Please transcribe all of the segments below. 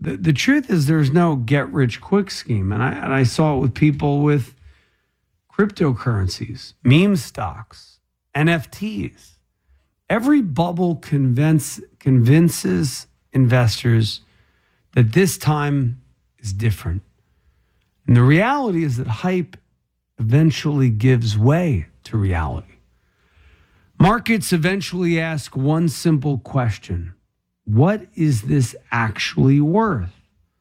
The truth is there's no get rich quick scheme. And I saw it with people with cryptocurrencies, meme stocks, NFTs. Every bubble convinces investors that this time is different. And the reality is that hype eventually gives way to reality. Markets eventually ask one simple question: what is this actually worth?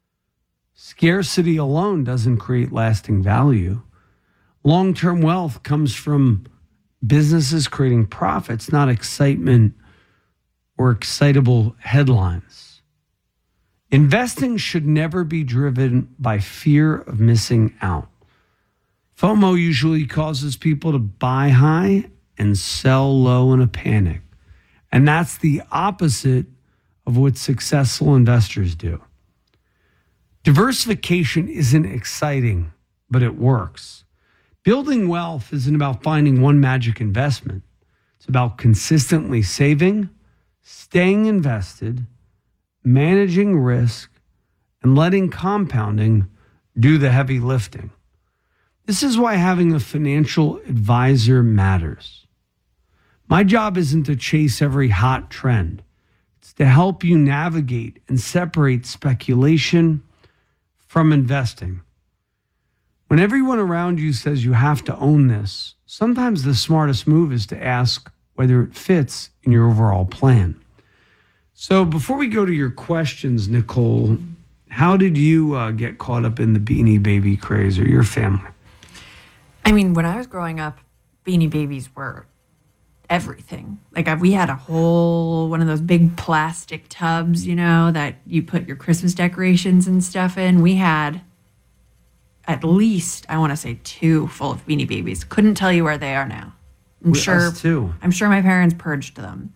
Scarcity alone doesn't create lasting value. Long-term wealth comes from businesses creating profits, not excitement or excitable headlines. Investing should never be driven by fear of missing out. FOMO usually causes people to buy high and sell low in a panic. And that's the opposite of what successful investors do. Diversification isn't exciting, but it works. Building wealth isn't about finding one magic investment. It's about consistently saving, staying invested, managing risk, and letting compounding do the heavy lifting. This is why having a financial advisor matters. My job isn't to chase every hot trend. It's to help you navigate and separate speculation from investing. When everyone around you says you have to own this, sometimes the smartest move is to ask whether it fits in your overall plan. So before we go to your questions, Nicole, how did you get caught up in the Beanie Baby craze, or your family? I mean, when I was growing up, Beanie Babies were everything. Like we had a whole one of those big plastic tubs, that you put your Christmas decorations and stuff in. We had at least, I want to say, 2 full of Beanie Babies. Couldn't tell you where they are now. I'm sure my parents purged them.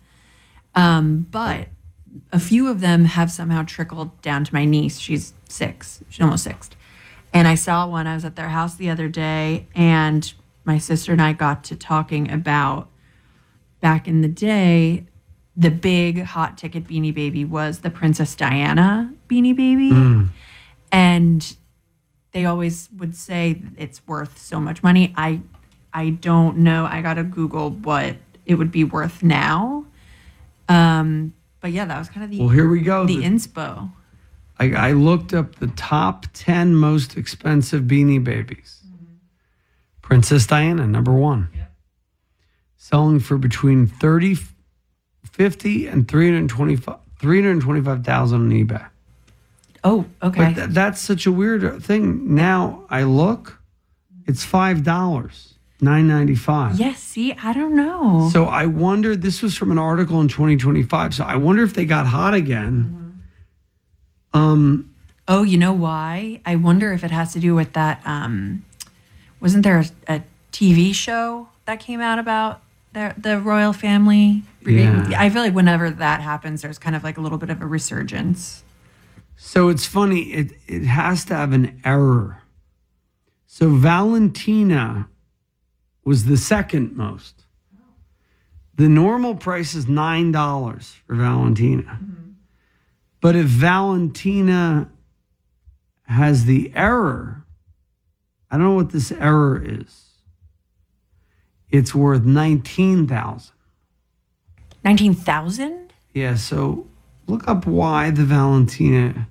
But a few of them have somehow trickled down to my niece. She's 6. She's almost 6. And I saw one. I was at their house the other day, and my sister and I got to talking about back in the day, the big hot ticket Beanie Baby was the Princess Diana Beanie Baby. And they always would say it's worth so much money. I don't know. I got to Google what it would be worth now. But yeah, that was kind of the here we go. The inspo. I looked up the top 10 most expensive Beanie Babies. Princess Diana, number 1. Yep. Selling for between $50,000 and $325,000 on eBay. Oh, okay. But that's such a weird thing. Now I look, it's $5, $9.95. Yes, see, I don't know. So I wonder, this was from an article in 2025. So I wonder if they got hot again. Oh, you know why? I wonder if it has to do with that. Wasn't there a TV show that came out about the royal family? Yeah. I feel like whenever that happens, there's kind of like a little bit of a resurgence. So it's funny. It has to have an error. So Valentina was the second most. The normal price is $9 for Valentina. But if Valentina has the error, I don't know what this error is. It's worth $19,000. $19,000? Yeah, so look up why the Valentina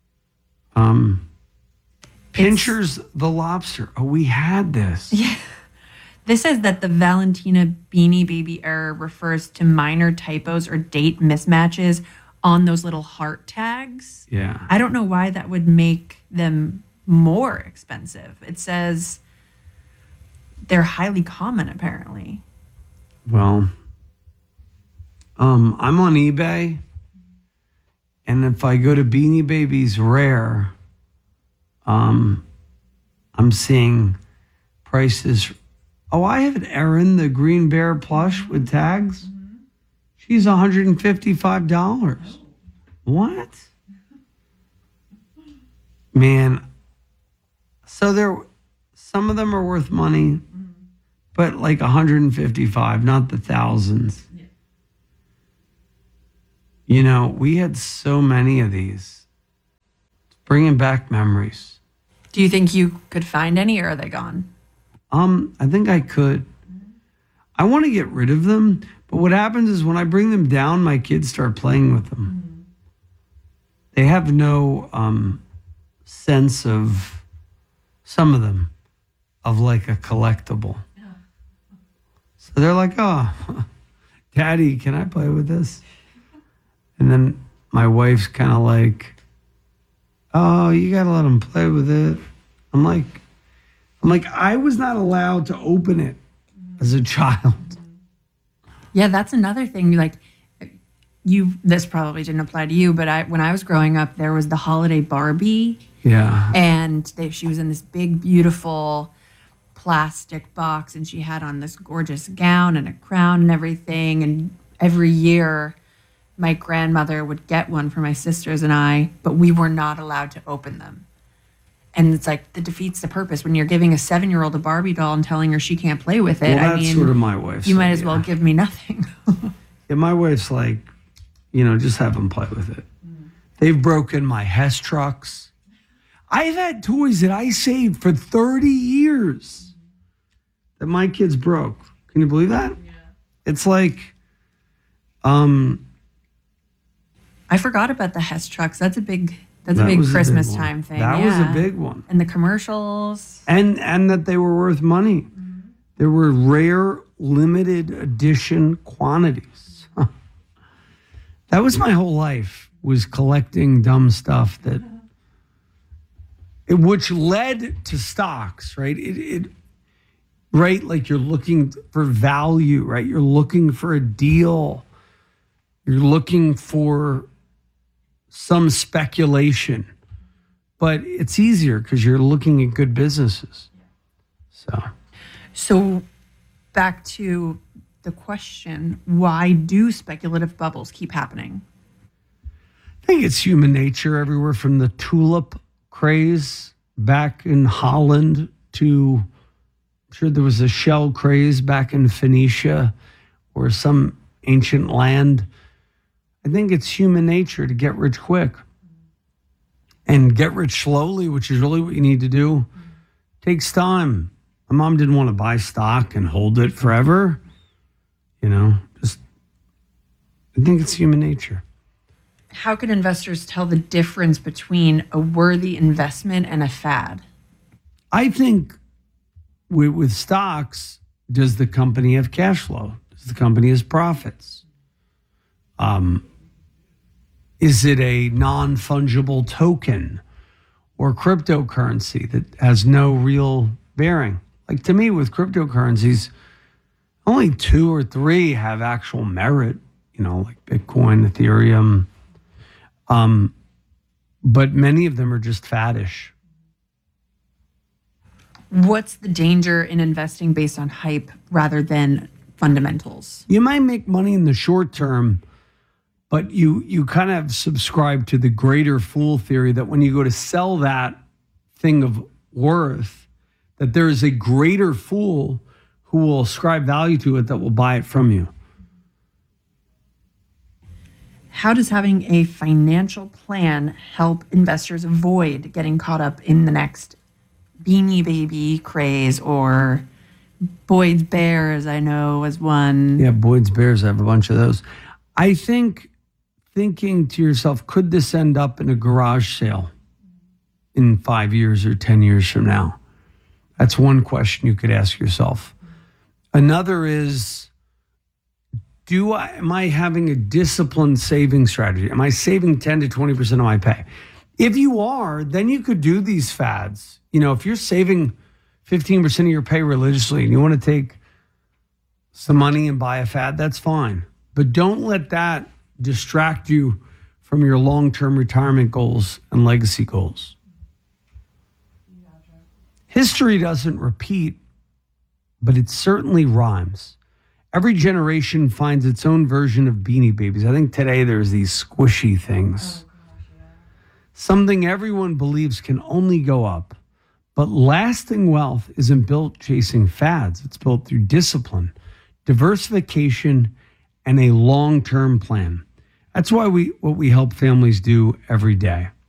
Pinchers the Lobster. Oh, we had this. Yeah. This says that the Valentina Beanie Baby error refers to minor typos or date mismatches on those little heart tags. Yeah. I don't know why that would make them more expensive. It says they're highly common, apparently. Well, I'm on eBay, and if I go to Beanie Babies Rare, I'm seeing prices. Oh, I have an Erin, the Green Bear plush with tags. She's $155. What? Man. So some of them are worth money, but like 155, not the thousands. We had so many of these. bringing back memories. Do you think you could find any, or are they gone? I think I could. I want to get rid of them, but what happens is when I bring them down, my kids start playing with them. They have no sense of, some of them, of like a collectible. So they're like, oh, Daddy, can I play with this? And then my wife's kind of like, oh, you got to let them play with it. I'm like, I was not allowed to open it as a child. Yeah, that's another thing. Like, this probably didn't apply to you, but when I was growing up, there was the holiday Barbie. Yeah. And she was in this big, beautiful plastic box, and she had on this gorgeous gown and a crown and everything. And every year, my grandmother would get one for my sisters and I, but we were not allowed to open them. And it's like, that defeats the purpose when you're giving a 7-year-old a Barbie doll and telling her she can't play with it. Well, that's sort of my wife's You might as well give me nothing. Yeah, my wife's like, just have them play with it. They've broken my Hess trucks. I've had toys that I saved for 30 years that my kids broke. Can you believe that? Yeah. It's like, I forgot about the Hess trucks. That's a big Christmas time thing. That was a big one. And the commercials. And that they were worth money. There were rare, limited edition quantities. That was my whole life, was collecting dumb stuff which led to stocks, right? Right? Like, you're looking for value, right? You're looking for a deal. You're looking for some speculation, but it's easier because you're looking at good businesses. So back to the question, why do speculative bubbles keep happening? I think it's human nature, everywhere from the tulip craze back in Holland to, I'm sure there was a shell craze back in Phoenicia or some ancient land. I think it's human nature to get rich quick and get rich slowly, which is really what you need to do. Takes time. My mom didn't want to buy stock and hold it forever. I think it's human nature. How can investors tell the difference between a worthy investment and a fad? I think with stocks, does the company have cash flow? Does the company have profits? Is it a non-fungible token or cryptocurrency that has no real bearing? Like, to me, with cryptocurrencies, only 2 or 3 have actual merit, like Bitcoin, Ethereum. But many of them are just faddish. What's the danger in investing based on hype rather than fundamentals? You might make money in the short term, but you kind of subscribe to the greater fool theory that when you go to sell that thing of worth, that there is a greater fool who will ascribe value to it that will buy it from you. How does having a financial plan help investors avoid getting caught up in the next Beanie Baby craze or Boyd's Bears, I know, was one? Yeah, Boyd's Bears, I have a bunch of those. I think thinking to yourself, could this end up in a garage sale in 5 years or 10 years from now? That's one question you could ask yourself. Another is, am I having a disciplined saving strategy? Am I saving 10 to 20% of my pay? If you are, then you could do these fads. If you're saving 15% of your pay religiously and you want to take some money and buy a fad, that's fine. But don't let that distract you from your long-term retirement goals and legacy goals. History doesn't repeat, but it certainly rhymes. Every generation finds its own version of Beanie Babies. I think today there's these squishy things. Something everyone believes can only go up. But lasting wealth isn't built chasing fads. It's built through discipline, diversification, and a long-term plan. That's why what we help families do every day.